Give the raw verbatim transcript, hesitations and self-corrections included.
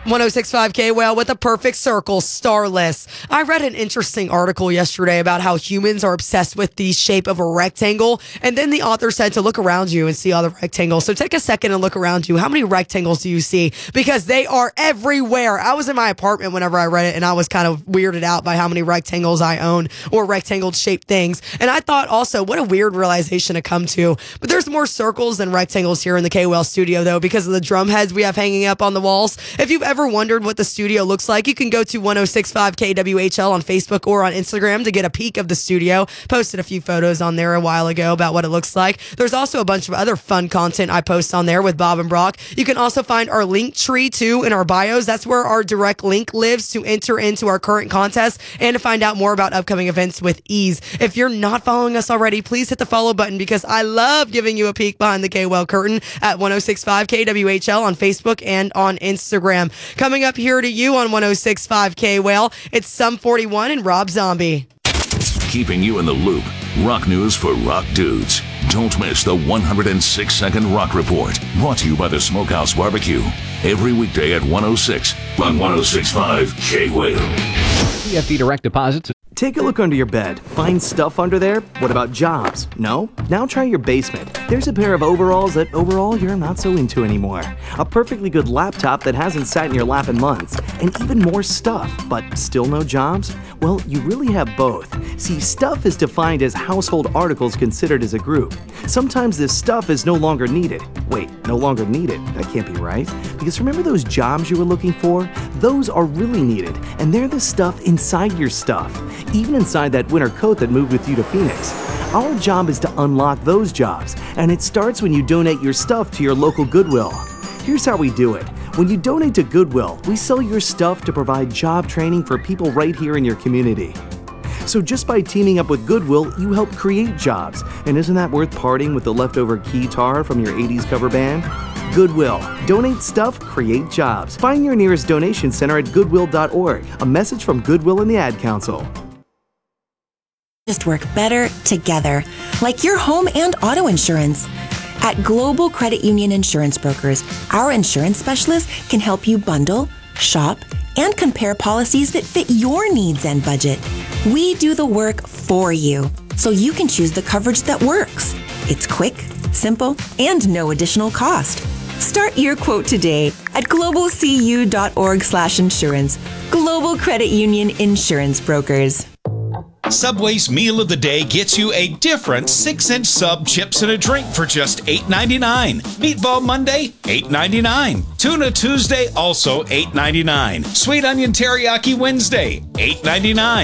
one oh six point five K Well with a perfect circle, starless. I read an interesting article yesterday about how humans are obsessed with the shape of a rectangle, and then the author said to look around you and see all the rectangles. So take a second and look around you. How many rectangles do you see? Because they are everywhere. I was in my apartment whenever I read it, and I was kind of weirded out by how many rectangles I own or rectangle-shaped things. And I thought also, what a weird realization to come to. But there's more circles than rectangles here in the K Well studio, though, because of the drum heads we have hanging up on the walls. If you've ever wondered what the studio looks like, you can go to one oh six point five K W H L on Facebook or on Instagram to get a peek of the studio. Posted a few photos on there a while ago about what it looks like. There's also a bunch of other fun content I post on there with Bob and Brock. You can also find our link tree too in our bios. That's where our direct link lives to enter into our current contest and to find out more about upcoming events with ease. If you're not following us already, please hit the follow button because I love giving you a peek behind the K Well curtain at one oh six point five K W H L on Facebook and on Instagram. Coming up here to you on one oh six point five K Well, it's Sum forty-one and Rob Zombie. Keeping you in the loop. Rock news for rock dudes. Don't miss the one hundred six second Rock Report. Brought to you by the Smokehouse Barbecue. Every weekday at one oh six on one oh six point five K Well. P F D direct deposits. Take a look under your bed. Find stuff under there? What about jobs? No? Now try your basement. There's a pair of overalls that overall you're not so into anymore. A perfectly good laptop that hasn't sat in your lap in months. And even more stuff, but still no jobs? Well, you really have both. See, stuff is defined as household articles considered as a group. Sometimes this stuff is no longer needed. Wait, no longer needed? That can't be right. Because remember those jobs you were looking for? Those are really needed, and they're the stuff inside your stuff. Even inside that winter coat that moved with you to Phoenix. Our job is to unlock those jobs, and it starts when you donate your stuff to your local Goodwill. Here's how we do it. When you donate to Goodwill, we sell your stuff to provide job training for people right here in your community. So just by teaming up with Goodwill, you help create jobs. And isn't that worth parting with the leftover keytar from your eighties cover band? Goodwill. Donate stuff, create jobs. Find your nearest donation center at goodwill dot org. A message from Goodwill and the Ad Council. Just work better together, like your home and auto insurance. At Global Credit Union Insurance Brokers, our insurance specialists can help you bundle, shop, and compare policies that fit your needs and budget. We do the work for you, so you can choose the coverage that works. It's quick, simple, and no additional cost. Start your quote today at global c u dot org slash insurance. Global Credit Union Insurance Brokers. Subway's Meal of the Day gets you a different six inch sub, chips, and a drink for just eight ninety-nine. Meatball Monday, eight ninety-nine. Tuna Tuesday, also eight ninety-nine. Sweet Onion Teriyaki Wednesday, eight ninety-nine.